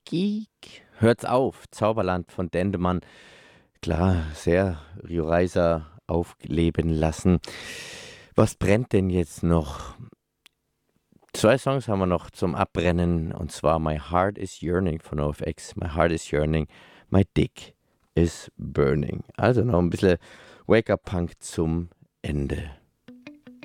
Geek. Hört's auf, Zauberland von Dendemann. Klar, sehr Rio Reiser aufleben lassen. Was brennt denn jetzt noch? Zwei Songs haben wir noch zum Abbrennen, und zwar My Heart is Yearning von NoFX. My Heart is Yearning, My Dick is Burning. Also noch ein bisschen Wake-up-Punk zum Ende.